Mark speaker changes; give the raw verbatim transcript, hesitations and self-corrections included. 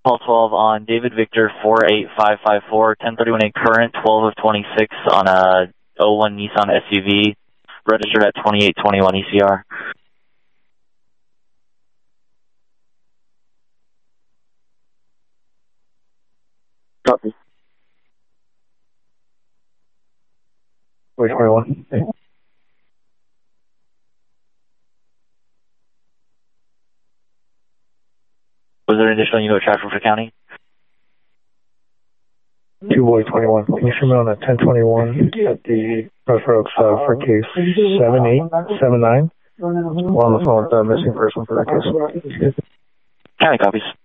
Speaker 1: Call twelve on David Victor four eight five five four, ten thirty-one A current, twelve of twenty-six on a oh one Nissan S U V, registered at twenty-eight twenty-one E C R. Copy.
Speaker 2: Wait, twenty-one. Okay.
Speaker 1: Was there an additional unit of traffic for county?
Speaker 2: Two boy twenty-one. Can you show me on a ten twenty-one at the North Oaks uh, for case seven eight seven nine? We're on the phone with the missing person for that case.
Speaker 1: County copies.